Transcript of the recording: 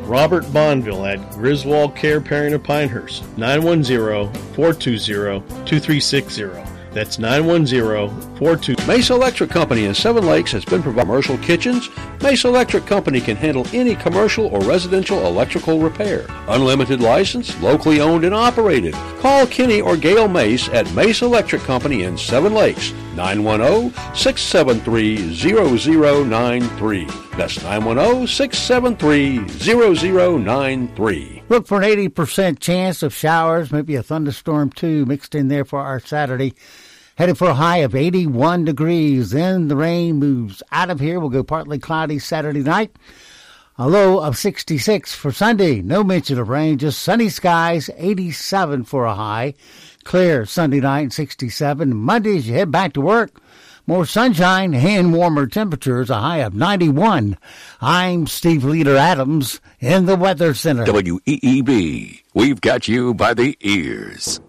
Robert Bonville at Griswold Care Pairing of Pinehurst, 910-420-2360. That's 910-42. Mesa Electric Company in Seven Lakes has been providing commercial kitchens. Mesa Electric Company can handle any commercial or residential electrical repair. Unlimited license, locally owned and operated. Call Kenny or Gail Mace at Mesa Electric Company in Seven Lakes, 910-673-0093. That's 910-673-0093. Look for an 80% chance of showers, maybe a thunderstorm too, mixed in there for our Saturday. Headed for a high of 81 degrees. Then the rain moves out of here. We'll go partly cloudy Saturday night. A low of 66 for Sunday. No mention of rain, just sunny skies, 87 for a high. Clear Sunday night, 67. Monday as you head back to work, more sunshine and warmer temperatures, a high of 91. I'm Steve Leader Adams in the Weather Center. WEEB, we've got you by the ears.